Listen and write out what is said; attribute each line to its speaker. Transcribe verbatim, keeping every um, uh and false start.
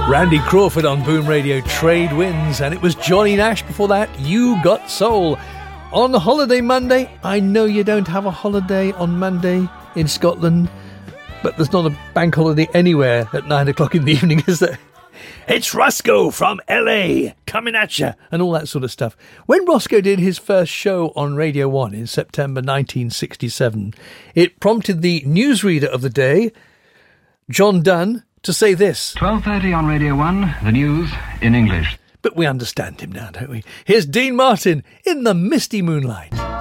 Speaker 1: Randy Crawford on Boom Radio, Trade Winds, and it was Johnny Nash before that, You Got Soul. On Holiday Monday, I know you don't have a holiday on Monday in Scotland, but there's not a bank holiday anywhere at nine o'clock in the evening, is there? It's Roscoe from L A coming at you, and all that sort of stuff. When Roscoe did his first show on Radio one in September nineteen sixty-seven, it prompted the newsreader of the day, John Dunn, to say this.
Speaker 2: twelve thirty on Radio one, the news in English.
Speaker 1: But we understand him now, don't we? Here's Dean Martin in the misty moonlight.